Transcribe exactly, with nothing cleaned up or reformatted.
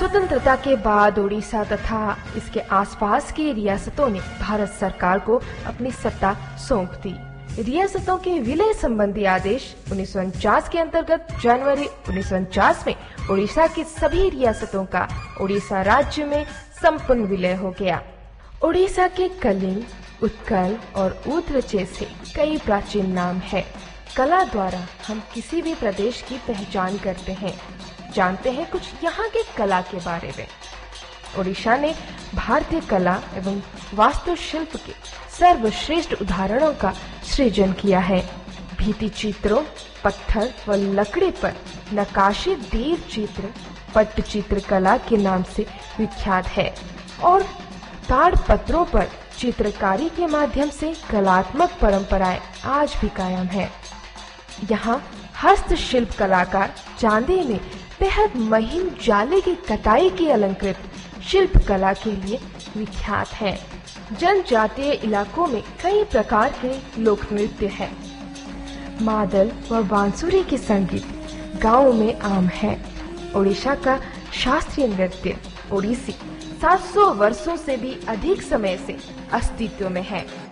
स्वतंत्रता के बाद उड़ीसा तथा इसके आसपास की रियासतों ने भारत सरकार को अपनी सत्ता सौंप दी। रियासतों के विलय संबंधी आदेश उन्नीस सौ उनचास के अंतर्गत जनवरी उन्नीस सौ उनचास में उड़ीसा की सभी रियासतों का उड़ीसा राज्य में संपूर्ण विलय हो गया। उड़ीसा के कलिंग, उत्कल और ऊद्र जैसे कई प्राचीन नाम हैं। कला द्वारा हम किसी भी प्रदेश की पहचान करते हैं। जानते हैं कुछ यहाँ के कला के बारे में। उड़ीसा ने भारतीय कला एवं वास्तुशिल्प के सर्वश्रेष्ठ उदाहरणों का सृजन किया है। भित्ति चित्रों, पत्थर व लकड़ी पर नक्काशी देव चित्र पट्टचित्र कला के नाम से विख्यात है और ताड़ पत्रों पर चित्रकारी के माध्यम से कलात्मक परंपराएं आज भी कायम है। यहाँ हस्तशिल्प कलाकार चांदी में बेहद महीन जाले की कटाई की अलंकृत शिल्प कला के लिए विख्यात है। जनजातीय इलाकों में कई प्रकार के लोक नृत्य है। मादल व बांसुरी के संगीत गाँव में आम है। उड़ीसा का शास्त्रीय नृत्य ओडिसी सात सौ वर्षों से भी अधिक समय से अस्तित्व में है।